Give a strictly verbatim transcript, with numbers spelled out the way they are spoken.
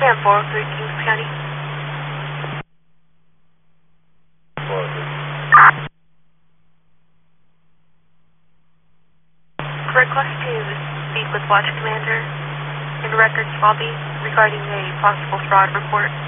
Yeah, four oh three Kings County. Request to speak with Watch Commander in Records Lobby regarding a possible fraud report.